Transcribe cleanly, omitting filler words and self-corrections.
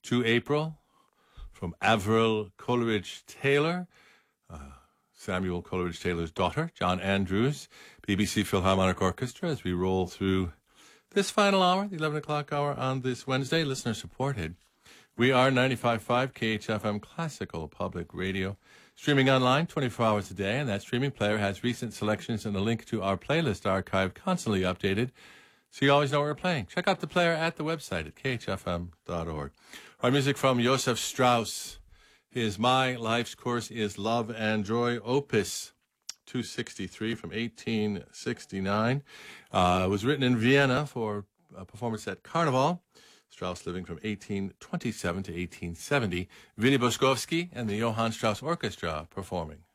to April from Avril Coleridge-Taylor, Samuel Coleridge-Taylor's daughter, John Andrews, BBC Philharmonic Orchestra, as we roll through this final hour, the 11 o'clock hour on this Wednesday, listener-supported. We are 95.5 KHFM Classical Public Radio, streaming online 24 hours a day, and that streaming player has recent selections and a link to our playlist archive constantly updated, so you always know what we're playing. Check out the player at the website at khfm.org. Our music from Joseph Strauss. His My Life's Course is Love and Joy, Opus 263 from 1869. Was written in Vienna for a performance at Carnival. Strauss living from 1827 to 1870. Vinny Boskovsky and the Johann Strauss Orchestra performing.